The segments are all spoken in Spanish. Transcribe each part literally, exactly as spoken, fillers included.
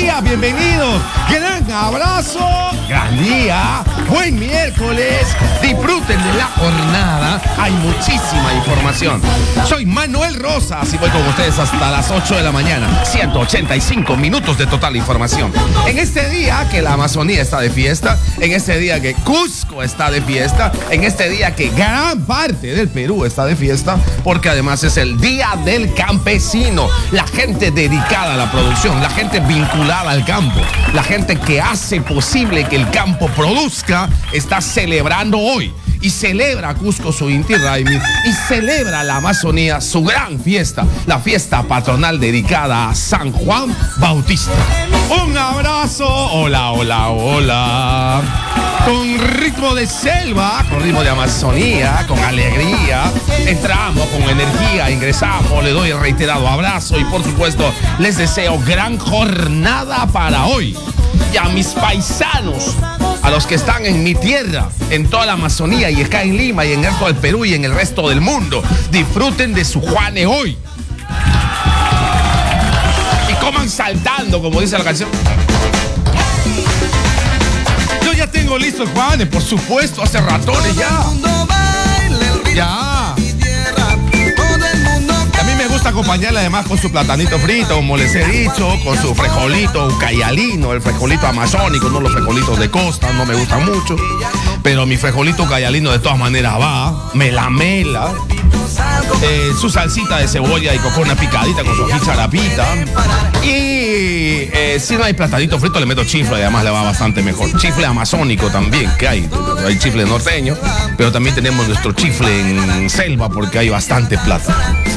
día, bienvenidos. Gran abrazo, gran día, buen miércoles. Disfruten de la jornada. Hay muchísima información. Soy Manuel Rosas y voy con ustedes hasta las ocho de la mañana. ciento ochenta y cinco minutos de total información. En este día que la Amazonía está de fiesta, en este día que Cusco está de fiesta, en este día que gran parte del Perú está de fiesta, porque además es el Día del Campesino. La gente dedicada a la producción, la gente vinculada al campo, la gente que hace posible que el campo produzca, está celebrando hoy. Y celebra Cusco su Inti Raymi y celebra la Amazonía su gran fiesta, la fiesta patronal dedicada a San Juan Bautista. Un abrazo, hola, hola, hola. Con ritmo de selva, con ritmo de Amazonía, con alegría, entramos con energía, ingresamos, le doy el reiterado abrazo y por supuesto les deseo gran jornada para hoy. Y a mis paisanos, a los que están en mi tierra, en toda la Amazonía y acá en Lima y en el resto del Perú y en el resto del mundo, disfruten de su Juane hoy. Y coman saltando, como dice la canción. Yo ya tengo listo el Juane, por supuesto, hace ratones ya. Ya. A mí me gusta acompañarle además con su platanito frito, como les he dicho, con su frijolito cayalino, el frijolito amazónico, no los frijolitos de costa, no me gustan mucho. Pero mi frijolito cayalino de todas maneras va, me la mela. Eh, su salsita de cebolla y cocona picadita con su ají charapita. Y eh, si no hay platanito frito, le meto chifle y además le va bastante mejor. Chifle amazónico también, que hay. Hay chifle norteño, pero también tenemos nuestro chifle en selva porque hay bastante plata.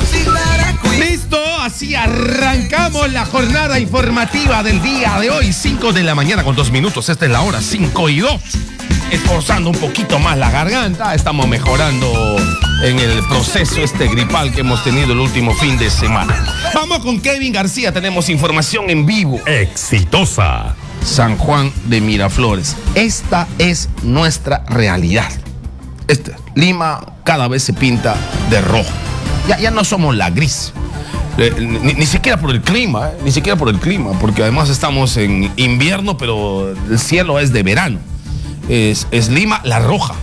Listo, así arrancamos la jornada informativa del día de hoy, cinco de la mañana con dos minutos. Esta es la hora cinco y dos. Esforzando un poquito más la garganta, estamos mejorando en el proceso este gripal que hemos tenido el último fin de semana. Vamos con Kevin García, tenemos información en vivo. Exitosa. San Juan de Miraflores. Esta es nuestra realidad. Este, Lima cada vez se pinta de rojo. Ya, ya no somos la gris. Eh, ni, ni siquiera por el clima, eh, ni siquiera por el clima, porque además estamos en invierno, pero el cielo es de verano. Es, es Lima la roja.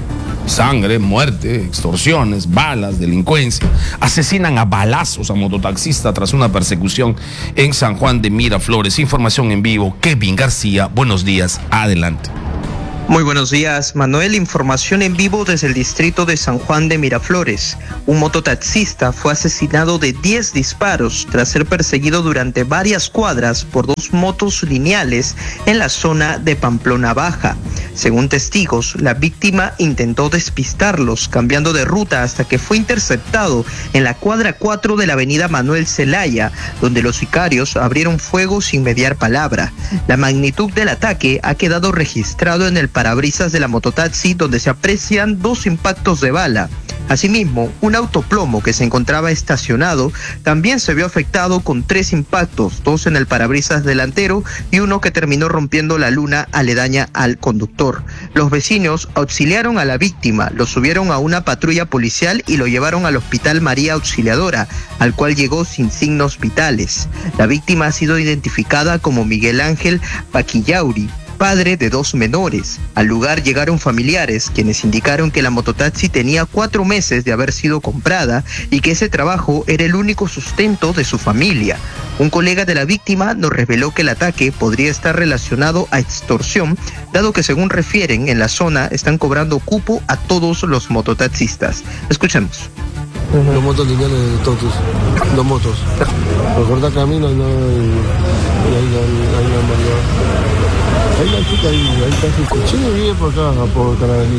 Sangre, muerte, extorsiones, balas, delincuencia. Asesinan a balazos a mototaxista tras una persecución en San Juan de Miraflores. Información en vivo, Kevin García, buenos días, adelante. Muy buenos días, Manuel. Información en vivo desde el distrito de San Juan de Miraflores. Un mototaxista fue asesinado de diez disparos tras ser perseguido durante varias cuadras por dos motos lineales en la zona de Pamplona Baja. Según testigos, la víctima intentó despistarlos cambiando de ruta hasta que fue interceptado en la cuadra cuatro de la avenida Manuel Zelaya, donde los sicarios abrieron fuego sin mediar palabra. La magnitud del ataque ha quedado registrado en el parabrisas de la mototaxi, donde se aprecian dos impactos de bala. Asimismo, un autoplomo que se encontraba estacionado también se vio afectado con tres impactos, dos en el parabrisas delantero y uno que terminó rompiendo la luna aledaña al conductor. Los vecinos auxiliaron a la víctima, lo subieron a una patrulla policial y lo llevaron al Hospital María Auxiliadora, al cual llegó sin signos vitales. La víctima ha sido identificada como Miguel Ángel Paquillauri, padre de dos menores. Al lugar llegaron familiares, quienes indicaron que la mototaxi tenía cuatro meses de haber sido comprada y que ese trabajo era el único sustento de su familia. Un colega de la víctima nos reveló que el ataque podría estar relacionado a extorsión, dado que según refieren en la zona están cobrando cupo a todos los mototaxistas. Escuchemos. Los motos lineales de todos, los motos. Por cortar camino no hay, hay, hay una variedad. Ahí la chica, ahí, ahí está su sí, vive por acá, por Carabalí.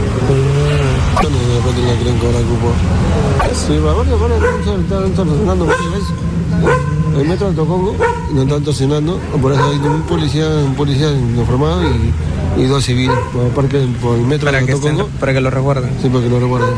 Bueno, de repente ya quieren cobrar cupo. Sí, ahora, ahora están estacionando muchas veces. El metro Alto Congo, no están estacionando. Por eso hay un policía, un policía informado y, y dos civiles. Por, por el metro Alto Congo. Para que lo resguarden. Sí, para que lo resguarden.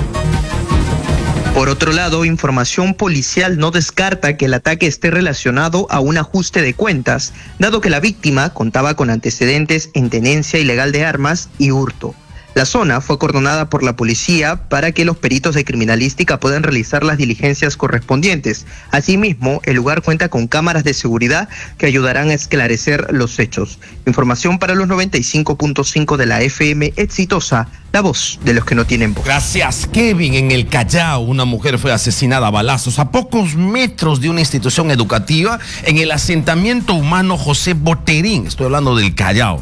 Por otro lado, información policial no descarta que el ataque esté relacionado a un ajuste de cuentas, dado que la víctima contaba con antecedentes en tenencia ilegal de armas y hurto. La zona fue acordonada por la policía para que los peritos de criminalística puedan realizar las diligencias correspondientes. Asimismo, el lugar cuenta con cámaras de seguridad que ayudarán a esclarecer los hechos. Información para los noventa y cinco punto cinco de la F M Exitosa, la voz de los que no tienen voz. Gracias, Kevin. En el Callao, una mujer fue asesinada a balazos a pocos metros de una institución educativa en el asentamiento humano José Boterín. Estoy hablando del Callao.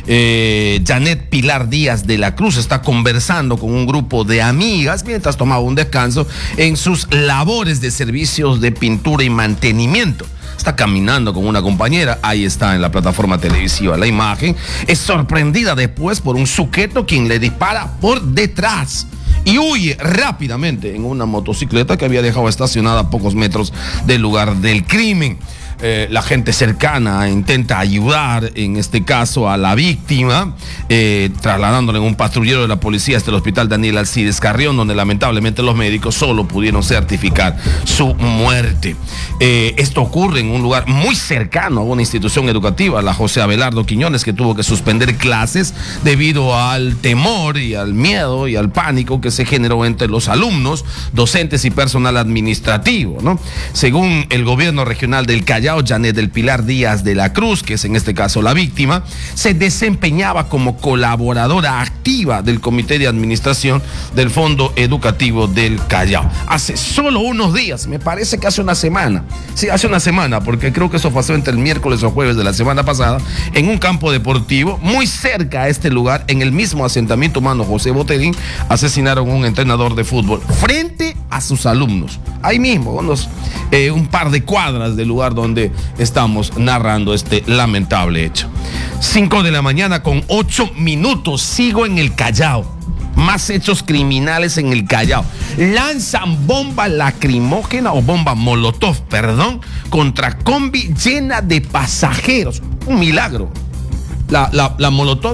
Eh, Janet Pilar Díaz de la Cruz está conversando con un grupo de amigas mientras tomaba un descanso en sus labores de servicios de pintura y mantenimiento. Está caminando con una compañera, ahí está en la plataforma televisiva la imagen. Es sorprendida después por un sujeto quien le dispara por detrás y huye rápidamente en una motocicleta que había dejado estacionada a pocos metros del lugar del crimen. Eh, la gente cercana intenta ayudar, en este caso a la víctima, eh, trasladándola en un patrullero de la policía hasta el hospital Daniel Alcides Carrión, donde lamentablemente los médicos solo pudieron certificar su muerte. Eh, esto ocurre en un lugar muy cercano a una institución educativa, la José Abelardo Quiñones, que tuvo que suspender clases debido al temor y al miedo y al pánico que se generó entre los alumnos, docentes y personal administrativo, ¿no? Según el gobierno regional del Callao, Janet del Pilar Díaz de la Cruz, que es en este caso la víctima, se desempeñaba como colaboradora activa del comité de administración del Fondo Educativo del Callao. Hace solo unos días, me parece que hace una semana, sí, hace una semana, porque creo que eso pasó entre el miércoles o jueves de la semana pasada, en un campo deportivo muy cerca a este lugar, en el mismo asentamiento humano José Boterín, asesinaron a un entrenador de fútbol frente a sus alumnos. Ahí mismo, unos, eh, un par de cuadras del lugar donde estamos narrando este lamentable hecho. cinco de la mañana con ocho minutos. Sigo en el Callao. Más hechos criminales en el Callao. Lanzan bomba lacrimógena o bomba molotov, perdón, contra combi llena de pasajeros. Un milagro. La, la, la molotov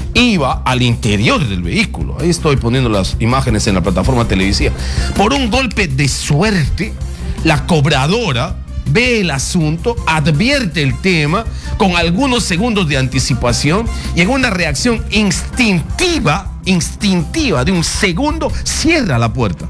iba al interior del vehículo. Ahí estoy poniendo las imágenes en la plataforma televisiva. Por un golpe de suerte, la cobradora ve el asunto, advierte el tema con algunos segundos de anticipación y en una reacción instintiva, instintiva de un segundo, cierra la puerta.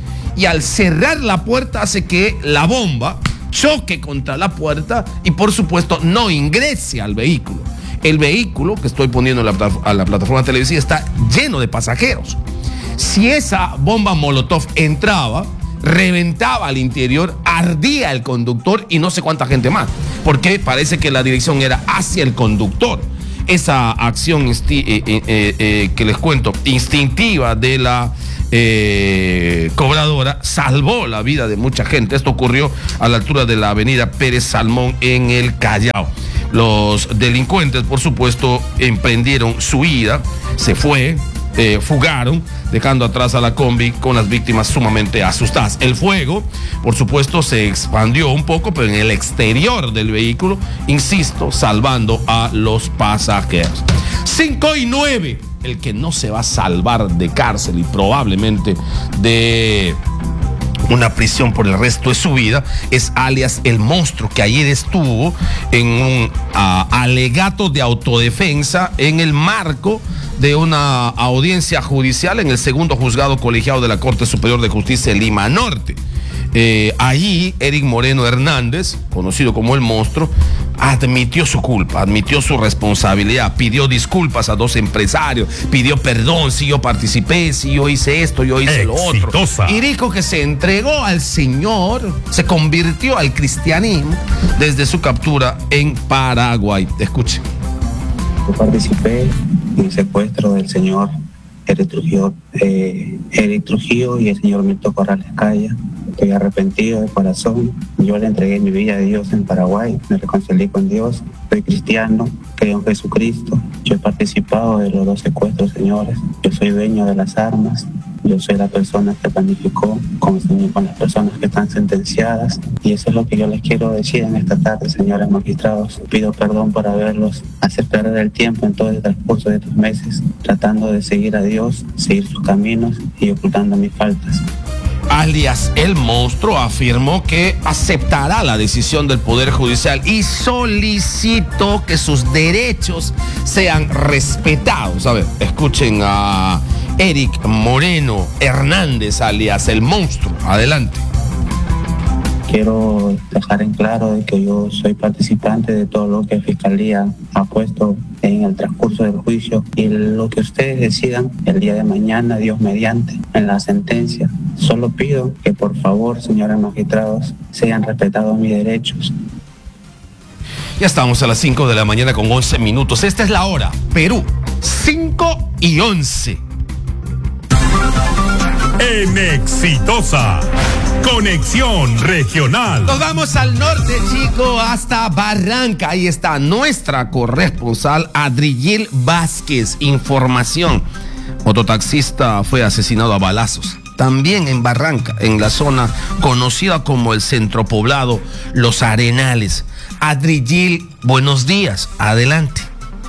Y al cerrar la puerta hace que la bomba choque contra la puerta y por supuesto no ingrese al vehículo. El vehículo que estoy poniendo en la, a la plataforma televisiva está lleno de pasajeros. Si esa bomba molotov entraba, reventaba al interior, ardía el conductor y no sé cuánta gente más, porque parece que la dirección era hacia el conductor. Esa acción eh, eh, eh, eh, que les cuento, instintiva de la eh, cobradora, salvó la vida de mucha gente. Esto ocurrió a la altura de la avenida Pérez Salmón en el Callao. Los delincuentes, por supuesto, emprendieron su huida, se fue, eh, fugaron, dejando atrás a la combi con las víctimas sumamente asustadas. El fuego, por supuesto, se expandió un poco, pero en el exterior del vehículo, insisto, salvando a los pasajeros. cinco y nueve. El que no se va a salvar de cárcel y probablemente de una prisión por el resto de su vida es alias El Monstruo, que ayer estuvo en un uh, alegato de autodefensa en el marco de una audiencia judicial en el segundo juzgado colegiado de la Corte Superior de Justicia de Lima Norte. Eh, allí, Eric Moreno Hernández, conocido como El Monstruo, admitió su culpa, admitió su responsabilidad, pidió disculpas a dos empresarios, pidió perdón, si yo participé, si yo hice esto, yo hice Exitosa. lo otro. Y dijo que se entregó al Señor, se convirtió al cristianismo desde su captura en Paraguay. Escuchen. Yo participé en el secuestro del señor Eric Trujillo, eh, Eric Trujillo y el señor Milton Corrales Calla. Estoy arrepentido de corazón. Yo le entregué mi vida a Dios en Paraguay, me reconcilié con Dios. Soy cristiano, creo en Jesucristo. Yo he participado de los dos secuestros, señores. Yo soy dueño de las armas. Yo soy la persona que planificó con, con las personas que están sentenciadas. Y eso es lo que yo les quiero decir en esta tarde, señores magistrados. Pido perdón por haberlos hacer perder el tiempo en todo el transcurso de estos meses, tratando de seguir a Dios, seguir sus caminos y ocultando mis faltas. alias El Monstruo, afirmó que aceptará la decisión del Poder Judicial y solicitó que sus derechos sean respetados. A ver, escuchen a Eric Moreno Hernández, alias El Monstruo. Adelante. Quiero dejar en claro de que yo soy participante de todo lo que Fiscalía ha puesto en el transcurso del juicio y lo que ustedes decidan el día de mañana, Dios mediante, en la sentencia. Solo pido que por favor, señores magistrados, sean respetados mis derechos. Ya estamos a las cinco de la mañana con once minutos. Esta es la hora. Perú, cinco y once. En Exitosa, Conexión Regional. Nos vamos al norte, chico, hasta Barranca. Ahí está nuestra corresponsal Adriyil Vázquez. Información. Mototaxista fue asesinado a balazos. También en Barranca, en la zona conocida como el centro poblado Los Arenales. Adriyil, buenos días. Adelante.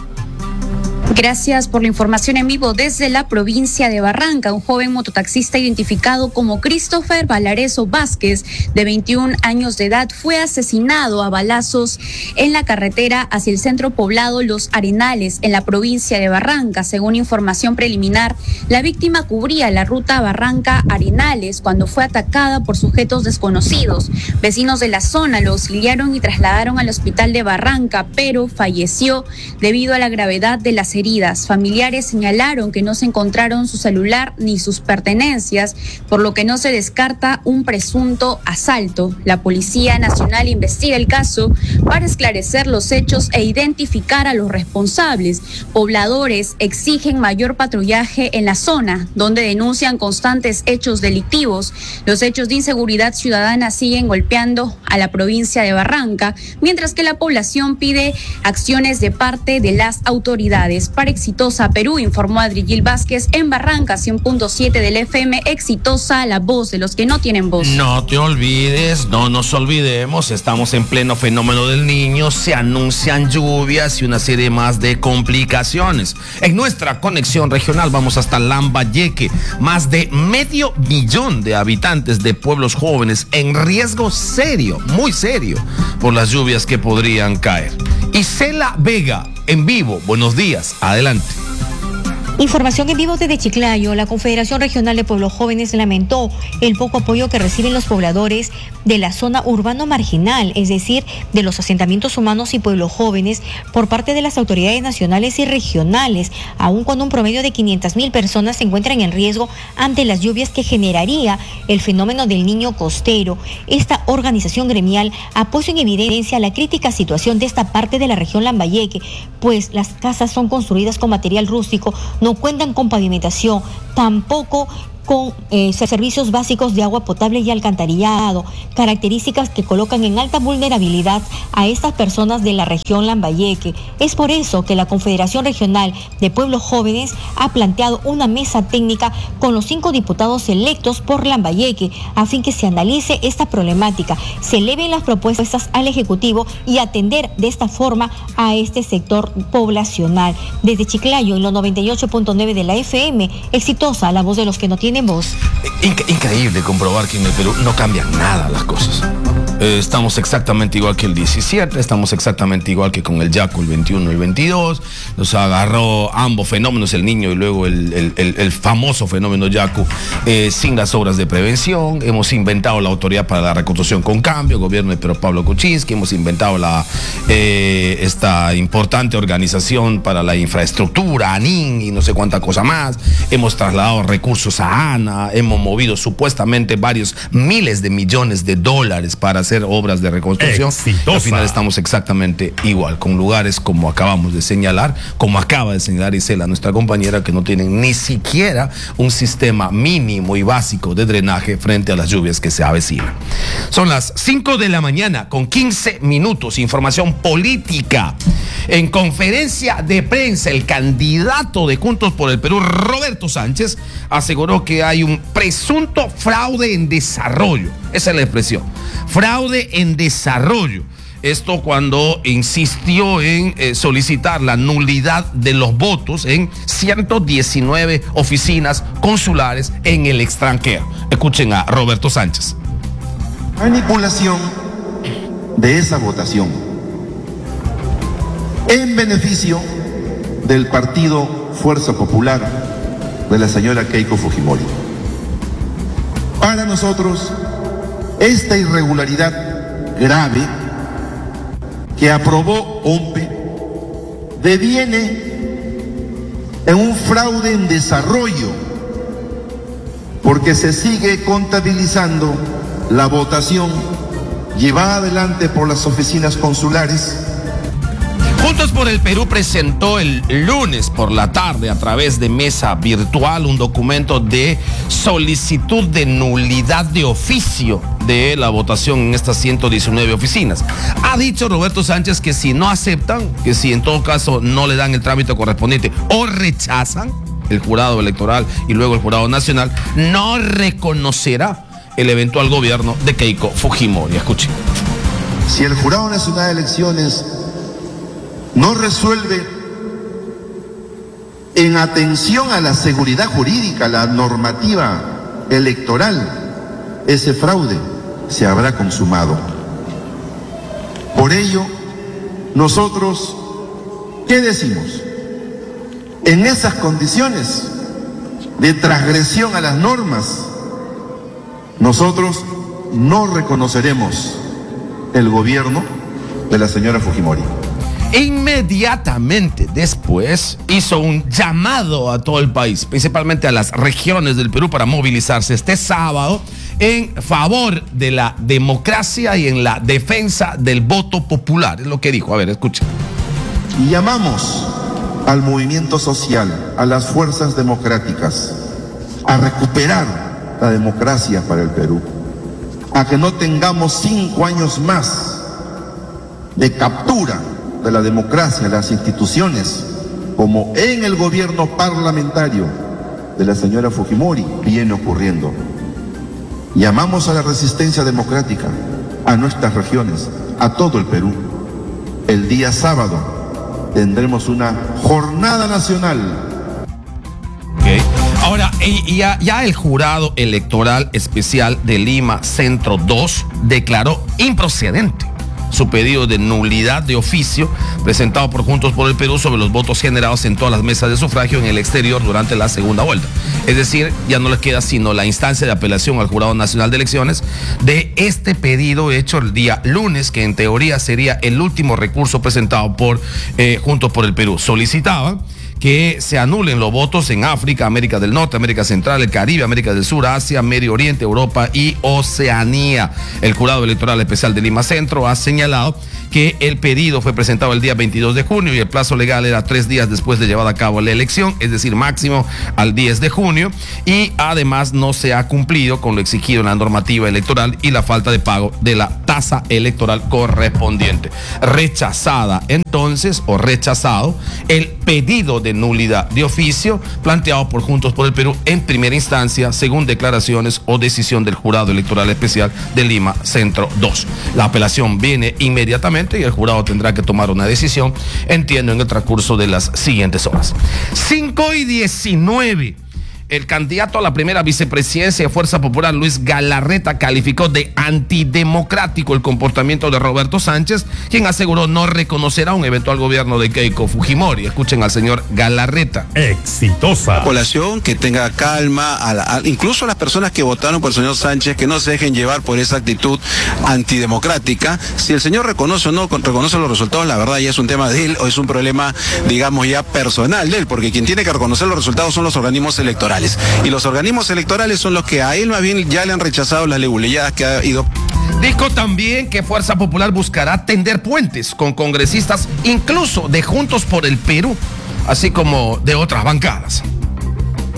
Gracias por la información en vivo desde la provincia de Barranca. Un joven mototaxista identificado como Christopher Valareso Vázquez, de veintiún años de edad, fue asesinado a balazos en la carretera hacia el centro poblado Los Arenales, en la provincia de Barranca. Según información preliminar, la víctima cubría la ruta Barranca-Arenales cuando fue atacada por sujetos desconocidos. Vecinos de la zona lo auxiliaron y trasladaron al hospital de Barranca, pero falleció debido a la gravedad de las heridas. Familiares señalaron que no se encontraron su celular ni sus pertenencias, por lo que no se descarta un presunto asalto. La Policía Nacional investiga el caso para esclarecer los hechos e identificar a los responsables. Pobladores exigen mayor patrullaje en la zona, donde denuncian constantes hechos delictivos. Los hechos de inseguridad ciudadana siguen golpeando a la provincia de Barranca, mientras que la población pide acciones de parte de las autoridades. Para Exitosa Perú, informó Adriyil Vázquez en Barranca, cien punto siete del F M. Exitosa, la voz de los que no tienen voz. No te olvides, no nos olvidemos, estamos en pleno fenómeno del Niño, se anuncian lluvias y una serie más de complicaciones. En nuestra conexión regional vamos hasta Lambayeque, más de medio millón de habitantes de pueblos jóvenes en riesgo serio, muy serio, por las lluvias que podrían caer. Isela Vega, en vivo, buenos días, adelante. Información en vivo desde Chiclayo. La Confederación Regional de Pueblos Jóvenes lamentó el poco apoyo que reciben los pobladores de la zona urbano marginal, es decir, de los asentamientos humanos y pueblos jóvenes, por parte de las autoridades nacionales y regionales, aun cuando un promedio de quinientas mil personas se encuentran en riesgo ante las lluvias que generaría el fenómeno del Niño costero. Esta organización gremial ha puesto en evidencia la crítica situación de esta parte de la región Lambayeque, pues las casas son construidas con material rústico, no cuentan con pavimentación, tampoco con eh, servicios básicos de agua potable y alcantarillado, características que colocan en alta vulnerabilidad a estas personas de la región Lambayeque. Es por eso que la Confederación Regional de Pueblos Jóvenes ha planteado una mesa técnica con los cinco diputados electos por Lambayeque, a fin que se analice esta problemática, se eleven las propuestas al Ejecutivo y atender de esta forma a este sector poblacional. Desde Chiclayo, en los noventa y ocho punto nueve de la F M, Exitosa, la voz de los que no tienen voz. Inc- increíble comprobar que en el Perú no cambian nada las cosas. Eh, estamos exactamente igual que el diecisiete, estamos exactamente igual que con el Yaku, el veintiuno y el veintidós. Nos agarró ambos fenómenos, el Niño y luego el, el, el, el famoso fenómeno Yaku, eh, sin las obras de prevención. Hemos inventado la Autoridad para la Reconstrucción con Cambio, gobierno de Pedro Pablo Kuczynski. Hemos inventado la, eh, esta importante organización para la infraestructura, ANIN, y no sé cuánta cosa más. Hemos trasladado recursos a ANA, hemos movido supuestamente varios miles de millones de dólares para hacer obras de reconstrucción. Al final estamos exactamente igual, con lugares como acabamos de señalar, como acaba de señalar Isela, nuestra compañera, que no tienen ni siquiera un sistema mínimo y básico de drenaje frente a las lluvias que se avecinan. Son las cinco de la mañana con quince minutos. Información política. En conferencia de prensa, el candidato de Juntos por el Perú, Roberto Sánchez, aseguró que hay un presunto fraude en desarrollo. Esa es la expresión. Fraude en desarrollo. Esto cuando insistió en eh, solicitar la nulidad de los votos en ciento diecinueve oficinas consulares en el extranjero. Escuchen a Roberto Sánchez. Manipulación de esa votación en beneficio del partido Fuerza Popular de la señora Keiko Fujimori. Para nosotros, esta irregularidad grave que aprobó O M P E deviene en un fraude en desarrollo, porque se sigue contabilizando la votación llevada adelante por las oficinas consulares. Juntos por el Perú presentó el lunes por la tarde a través de mesa virtual un documento de solicitud de nulidad de oficio de la votación en estas ciento diecinueve oficinas. Ha dicho Roberto Sánchez que si no aceptan, que si en todo caso no le dan el trámite correspondiente o rechazan, el jurado electoral y luego el jurado nacional no reconocerá el eventual gobierno de Keiko Fujimori. Escuchen. Si el Jurado Nacional de Elecciones no resuelve en atención a la seguridad jurídica, la normativa electoral, ese fraude se habrá consumado. Por ello, nosotros, ¿qué decimos? En esas condiciones de transgresión a las normas, nosotros no reconoceremos el gobierno de la señora Fujimori. Inmediatamente después hizo un llamado a todo el país, principalmente a las regiones del Perú, para movilizarse este sábado en favor de la democracia y en la defensa del voto popular. Es lo que dijo. A ver, escuchen. Y llamamos al movimiento social, a las fuerzas democráticas, a recuperar la democracia para el Perú, a que no tengamos cinco años más de captura de la democracia, las instituciones, como en el gobierno parlamentario de la señora Fujimori viene ocurriendo. Llamamos a la resistencia democrática, a nuestras regiones, a todo el Perú. El día sábado tendremos una jornada nacional. Okay. Ahora, y ya, ya el jurado electoral especial de Lima Centro dos declaró improcedente su pedido de nulidad de oficio presentado por Juntos por el Perú sobre los votos generados en todas las mesas de sufragio en el exterior durante la segunda vuelta. Es decir, ya no les queda sino la instancia de apelación al Jurado Nacional de Elecciones de este pedido hecho el día lunes, que en teoría sería el último recurso presentado por eh, Juntos por el Perú. Solicitaba que se anulen los votos en África, América del Norte, América Central, el Caribe, América del Sur, Asia, Medio Oriente, Europa y Oceanía. El Jurado Electoral Especial de Lima Centro ha señalado que el pedido fue presentado el día veintidós de junio y el plazo legal era tres días después de llevada a cabo la elección, es decir, máximo al diez de junio, y además no se ha cumplido con lo exigido en la normativa electoral y la falta de pago de la tasa electoral correspondiente. Rechazada entonces, o rechazado, el pedido de nulidad de oficio planteado por Juntos por el Perú en primera instancia, según declaraciones o decisión del Jurado Electoral Especial de Lima Centro dos. La apelación viene inmediatamente y el jurado tendrá que tomar una decisión, entiendo, en el transcurso de las siguientes horas. cinco y diecinueve. El candidato a la primera vicepresidencia de Fuerza Popular, Luis Galarreta, calificó de antidemocrático el comportamiento de Roberto Sánchez, quien aseguró no reconocerá un eventual gobierno de Keiko Fujimori. Escuchen al señor Galarreta. Exitosa. La población que tenga calma, a la, a, incluso las personas que votaron por el señor Sánchez, que no se dejen llevar por esa actitud antidemocrática. Si el señor reconoce o no reconoce los resultados, la verdad ya es un tema de él o es un problema, digamos, ya personal de él, porque quien tiene que reconocer los resultados son los organismos electorales. Y los organismos electorales son los que a él más bien ya le han rechazado las leguleyadas que ha ido. Dijo también que Fuerza Popular buscará tender puentes con congresistas, incluso de Juntos por el Perú, así como de otras bancadas.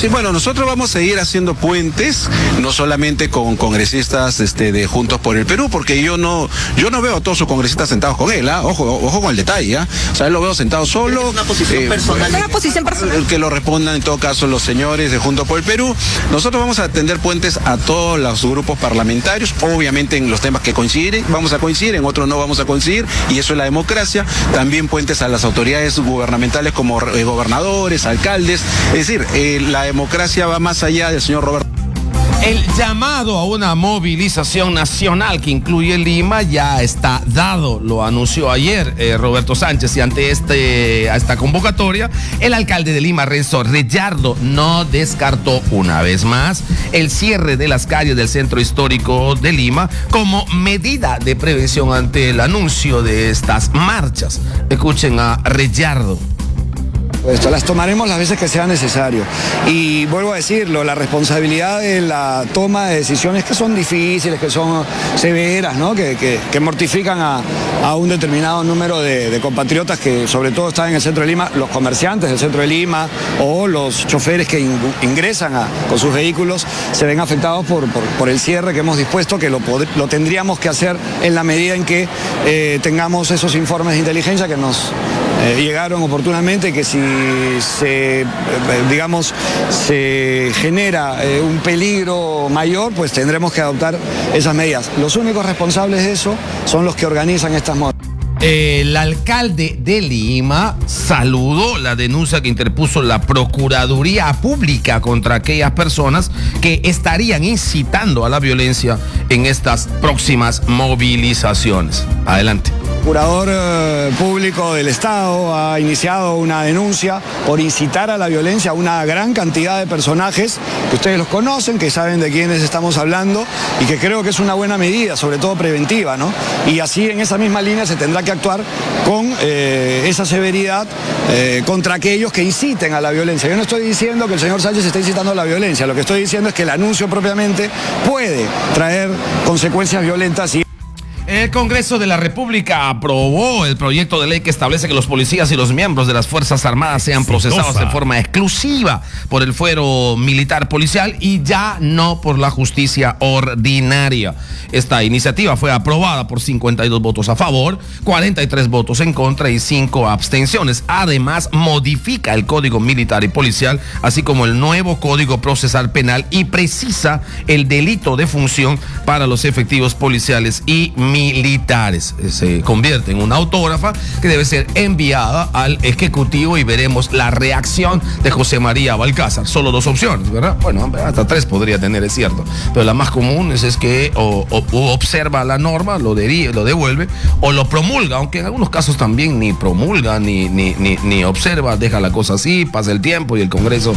Sí, bueno, nosotros vamos a seguir haciendo puentes, no solamente con congresistas este, de Juntos por el Perú, porque yo no, yo no veo a todos sus congresistas sentados con él, ¿eh? ojo, ojo con el detalle, ¿eh? O sea, él lo veo sentado solo. ¿Es una posición eh, personal? ¿Una posición personal? Que lo respondan en todo caso los señores de Juntos por el Perú. Nosotros vamos a atender puentes a todos los grupos parlamentarios, obviamente en los temas que coinciden, vamos a coincidir, en otros no vamos a coincidir, y eso es la democracia. También puentes a las autoridades gubernamentales como eh, gobernadores, alcaldes, es decir, eh, la democracia va más allá del señor Roberto. El llamado a una movilización nacional que incluye Lima ya está dado, lo anunció ayer eh, Roberto Sánchez, y ante este, a esta convocatoria, el alcalde de Lima, Renzo Reyardo, no descartó una vez más el cierre de las calles del centro histórico de Lima como medida de prevención ante el anuncio de estas marchas. Escuchen a Reyardo. Esto, las tomaremos las veces que sea necesario. Y vuelvo a decirlo, la responsabilidad de la toma de decisiones que son difíciles, que son severas, ¿no? que, que, que mortifican a, a un determinado número de, de compatriotas que sobre todo están en el centro de Lima, los comerciantes del centro de Lima o los choferes que in, ingresan a, con sus vehículos, se ven afectados por, por, por el cierre que hemos dispuesto, que lo, pod, lo tendríamos que hacer en la medida en que eh, tengamos esos informes de inteligencia que nos eh, llegaron oportunamente, que si se, digamos, se genera eh, un peligro mayor, pues tendremos que adoptar esas medidas. Los únicos responsables de eso son los que organizan estas modas. El alcalde de Lima saludó la denuncia que interpuso la Procuraduría Pública contra aquellas personas que estarían incitando a la violencia en estas próximas movilizaciones. Adelante. El Procurador eh, Público del Estado ha iniciado una denuncia por incitar a la violencia a una gran cantidad de personajes que ustedes los conocen, que saben de quiénes estamos hablando y que creo que es una buena medida, sobre todo preventiva, ¿no? Y así en esa misma línea se tendrá que actuar con eh, esa severidad eh, contra aquellos que inciten a la violencia. Yo no estoy diciendo que el señor Sánchez esté incitando a la violencia, lo que estoy diciendo es que el anuncio propiamente puede traer consecuencias violentas. Y el Congreso de la República aprobó el proyecto de ley que establece que los policías y los miembros de las Fuerzas Armadas sean procesados de forma exclusiva por el fuero militar policial y ya no por la justicia ordinaria. Esta iniciativa fue aprobada por cincuenta y dos votos a favor, cuarenta y tres votos en contra y cinco abstenciones. Además, modifica el Código Militar y Policial, así como el nuevo Código Procesal Penal, y precisa el delito de función para los efectivos policiales y militares. militares. Se convierte en una autógrafa que debe ser enviada al Ejecutivo y veremos la reacción de José María Balcázar. Solo dos opciones, ¿verdad? Bueno, hasta tres podría tener, es cierto, pero la más común es, es que o, o, o observa la norma, lo, de, lo devuelve, o lo promulga, aunque en algunos casos también ni promulga ni, ni, ni, ni observa, deja la cosa así, pasa el tiempo y el Congreso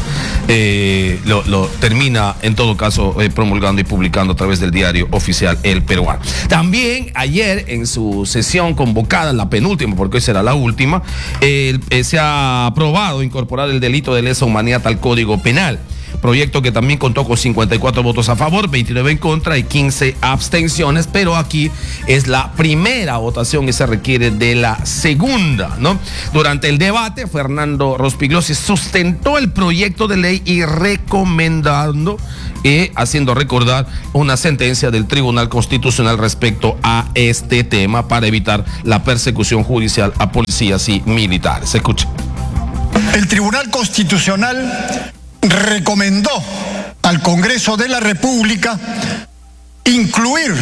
eh, lo, lo termina en todo caso eh, promulgando y publicando a través del diario oficial El Peruano. También ayer, en su sesión convocada, la penúltima, porque hoy será la última, eh, eh, se ha aprobado incorporar el delito de lesa humanidad al Código Penal. Proyecto que también contó con cincuenta y cuatro votos a favor, veintinueve en contra y quince abstenciones, pero aquí es la primera votación y se requiere de la segunda, ¿no? Durante el debate, Fernando Rospigliosi sustentó el proyecto de ley y recomendando y haciendo recordar una sentencia del Tribunal Constitucional respecto a este tema para evitar la persecución judicial a policías y militares. Escuchen. El Tribunal Constitucional recomendó al Congreso de la República incluir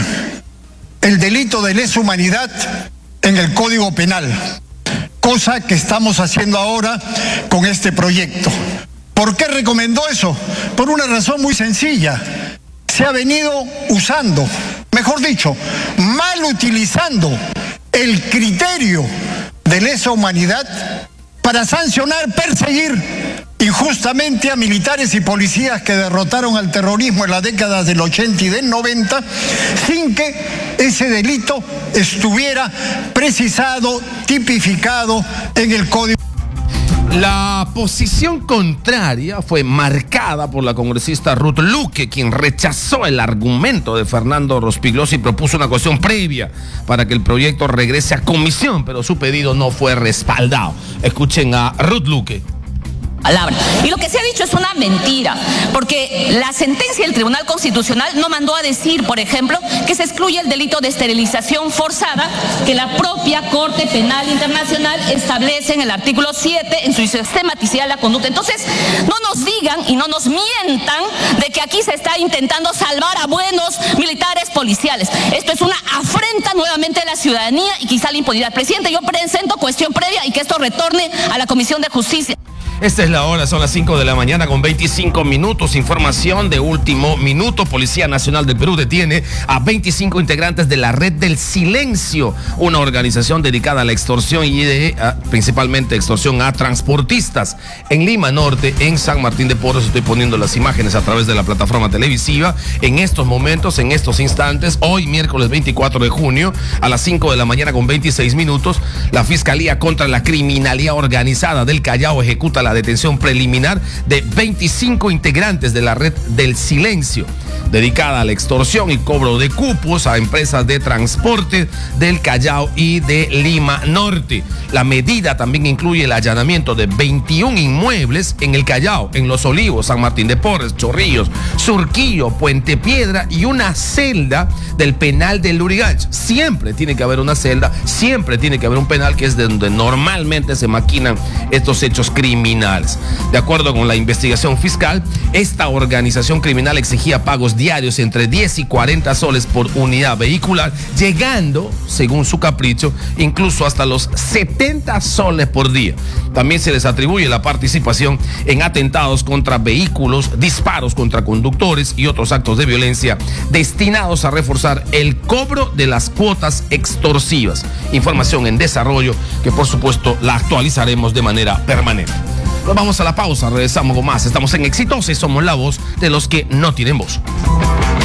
el delito de lesa humanidad en el Código Penal, cosa que estamos haciendo ahora con este proyecto. ¿Por qué recomendó eso? Por una razón muy sencilla. Se ha venido usando, mejor dicho, mal utilizando el criterio de lesa humanidad para sancionar, perseguir injustamente a militares y policías que derrotaron al terrorismo en las décadas del ochenta y del noventa, sin que ese delito estuviera precisado, tipificado en el Código. La posición contraria fue marcada por la congresista Ruth Luque, quien rechazó el argumento de Fernando Rospigliosi y propuso una cuestión previa para que el proyecto regrese a comisión, pero su pedido no fue respaldado. Escuchen a Ruth Luque. palabra. Y lo que se ha dicho es una mentira, porque la sentencia del Tribunal Constitucional no mandó a decir, por ejemplo, que se excluye el delito de esterilización forzada que la propia Corte Penal Internacional establece en el artículo siete en su sistematicidad de la conducta. Entonces, no nos digan y no nos mientan de que aquí se está intentando salvar a buenos militares policiales. Esto es una afrenta nuevamente a la ciudadanía y quizá la impunidad. Presidente, yo presento cuestión previa y que esto retorne a la Comisión de Justicia. Esta es la hora, son las cinco de la mañana con veinticinco minutos. Información de último minuto. Policía Nacional del Perú detiene a veinticinco integrantes de la Red del Silencio, una organización dedicada a la extorsión y de, a, principalmente extorsión a transportistas. En Lima Norte, en San Martín de Porres, estoy poniendo las imágenes a través de la plataforma televisiva. En estos momentos, en estos instantes, hoy miércoles veinticuatro de junio, a las cinco de la mañana con veintiséis minutos, la Fiscalía contra la Criminalidad Organizada del Callao ejecuta la detención preliminar de veinticinco integrantes de la Red del Silencio, dedicada a la extorsión y cobro de cupos a empresas de transporte del Callao y de Lima Norte. La medida también incluye el allanamiento de veintiún inmuebles en el Callao, en Los Olivos, San Martín de Porres, Chorrillos, Surquillo, Puente Piedra y una celda del penal del Lurigancho. Siempre tiene que haber una celda, siempre tiene que haber un penal, que es de donde normalmente se maquinan estos hechos criminales. De acuerdo con la investigación fiscal, esta organización criminal exigía pagos diarios entre diez y cuarenta soles por unidad vehicular, llegando, según su capricho, incluso hasta los setenta soles por día. También se les atribuye la participación en atentados contra vehículos, disparos contra conductores y otros actos de violencia destinados a reforzar el cobro de las cuotas extorsivas. Información en desarrollo que, por supuesto, la actualizaremos de manera permanente. Nos vamos a la pausa, regresamos con más. Estamos en Exitosa y somos la voz de los que no tienen voz.